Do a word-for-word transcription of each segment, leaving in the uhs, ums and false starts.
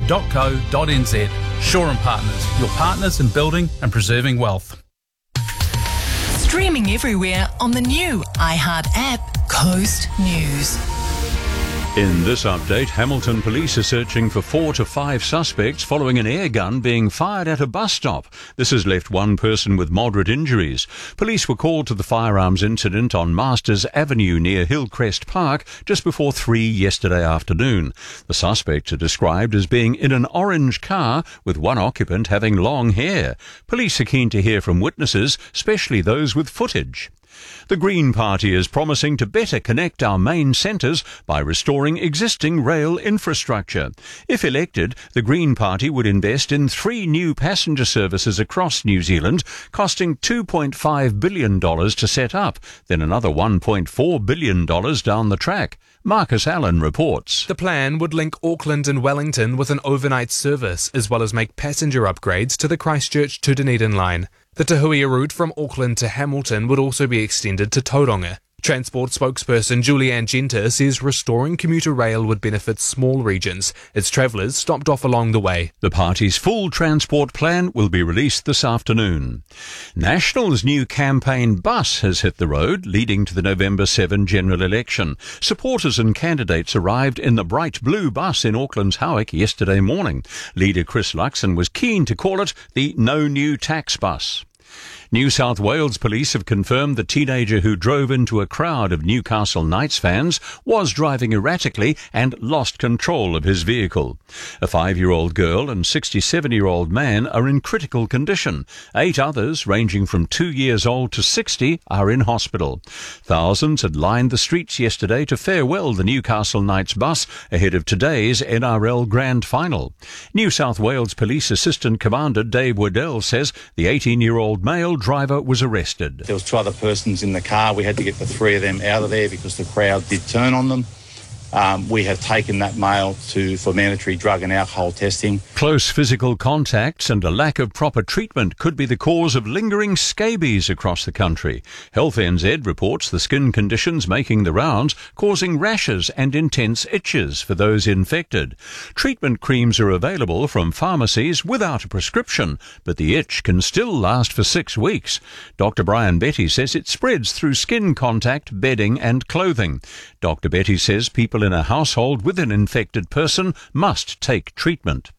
dot co dot n z. Shaw and Partners, your partners in building and preserving wealth. Streaming everywhere on the new iHeart app, Coast News. In this update, Hamilton police are searching for four to five suspects following an air gun being fired at a bus stop. This has left one person with moderate injuries. Police were called to the firearms incident on Masters Avenue near Hillcrest Park just before three yesterday afternoon. The suspects are described as being in an orange car with one occupant having long hair. Police are keen to hear from witnesses, especially those with footage. The Green Party is promising to better connect our main centres by restoring existing rail infrastructure. If elected, the Green Party would invest in three new passenger services across New Zealand, costing two point five billion dollars to set up, then another one point four billion dollars down the track. Marcus Allen reports. The plan would link Auckland and Wellington with an overnight service, as well as make passenger upgrades to the Christchurch to Dunedin line. The Tahuia route from Auckland to Hamilton would also be extended to Tauranga. Transport spokesperson Julianne Genter says restoring commuter rail would benefit small regions as travellers stopped off along the way. The party's full transport plan will be released this afternoon. National's new campaign bus has hit the road, leading to the November seventh general election. Supporters and candidates arrived in the bright blue bus in Auckland's Howick yesterday morning. Leader Chris Luxon was keen to call it the No New Tax Bus. New South Wales police have confirmed the teenager who drove into a crowd of Newcastle Knights fans was driving erratically and lost control of his vehicle. A five-year-old girl and sixty-seven-year-old man are in critical condition. Eight others, ranging from two years old to sixty, are in hospital. Thousands had lined the streets yesterday to farewell the Newcastle Knights bus ahead of today's N R L Grand Final. New South Wales Police Assistant Commander Dave Waddell says the eighteen-year-old male driver was arrested. There was two other persons in the car. We had to get the three of them out of there because the crowd did turn on them. Um, we have taken that male to for mandatory drug and alcohol testing. Close physical contacts and a lack of proper treatment could be the cause of lingering scabies across the country. Health N Z reports the skin conditions making the rounds, causing rashes and intense itches for those infected. Treatment creams are available from pharmacies without a prescription, but the itch can still last for six weeks. Doctor Brian Betty says it spreads through skin contact, bedding and clothing. Doctor Betty says people in a household with an infected person must take treatment.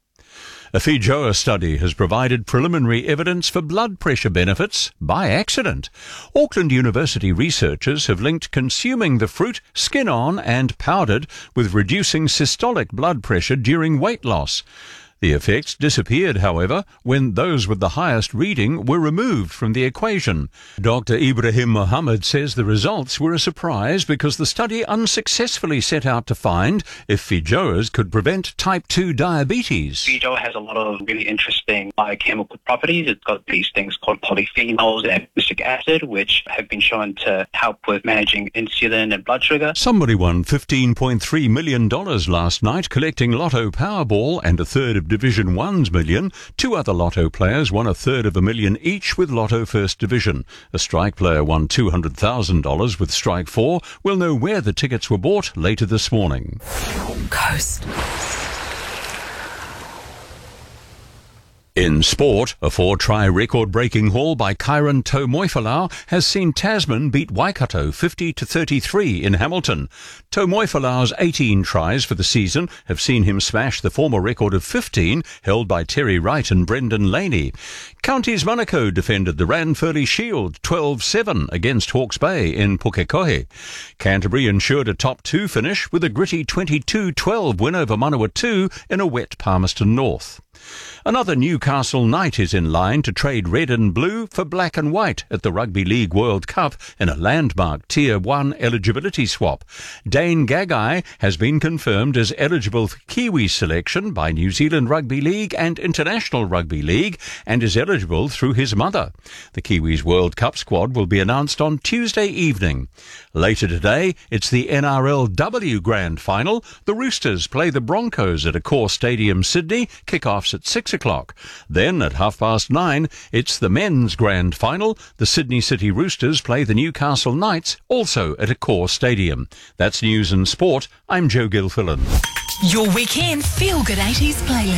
A Fijoa study has provided preliminary evidence for blood pressure benefits by accident. Auckland University researchers have linked consuming the fruit skin on and powdered with reducing systolic blood pressure during weight loss. The effects disappeared, however, when those with the highest reading were removed from the equation. Doctor Ibrahim Mohammed says the results were a surprise because the study unsuccessfully set out to find if Fijoas could prevent type two diabetes. Fijoa has a lot of really interesting biochemical properties. It's got these things called polyphenols and acetic acid, which have been shown to help with managing insulin and blood sugar. Somebody won fifteen point three million dollars last night collecting Lotto Powerball and a third of Division one's million. Two other Lotto players won a third of a million each with Lotto First Division. A Strike player won two hundred thousand dollars with Strike four. We'll know where the tickets were bought later this morning. Coast. In sport, a four-try record-breaking haul by Kyron Tomoifalau has seen Tasman beat Waikato fifty to thirty-three in Hamilton. Tomoifalau's eighteen tries for the season have seen him smash the former record of fifteen held by Terry Wright and Brendan Laney. Counties Manukau defended the Ranfurly Shield twelve seven against Hawke's Bay in Pukekohe. Canterbury ensured a top two finish with a gritty twenty-two twelve win over Manawatu in a wet Palmerston North. Another Newcastle Knight is in line to trade red and blue for black and white at the Rugby League World Cup in a landmark Tier one eligibility swap. Dane Gagai has been confirmed as eligible for Kiwi selection by New Zealand Rugby League and International Rugby League and is eligible through his mother. The Kiwis World Cup squad will be announced on Tuesday evening. Later today, it's the N R L W Grand Final. The Roosters play the Broncos at Accor Stadium, Sydney. Kick-offs at six o'clock. Then at half past nine, it's the men's grand final. The Sydney City Roosters play the Newcastle Knights, also at Accor Stadium. That's news and sport. I'm Joe Gilfillan. Your weekend feel-good eighties playlist.